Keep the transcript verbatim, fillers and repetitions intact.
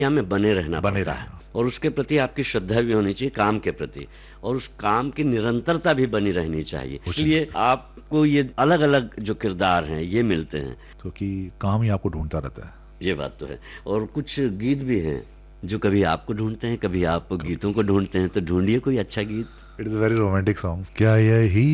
में बने रहना बने पड़ता है रहना। और उसके प्रति आपकी श्रद्धा भी होनी चाहिए, काम के प्रति, और उस काम की निरंतरता भी बनी रहनी चाहिए। इसलिए आपको ये अलग अलग जो किरदार हैं ये मिलते हैं। तो कि काम ही आपको ढूंढता रहता है। ये बात तो है। और कुछ गीत भी हैं जो कभी आपको ढूंढते हैं, कभी आप गीतों को ढूंढते हैं। तो ढूंढिए कोई अच्छा गीत। It is a very romantic song. क्या यही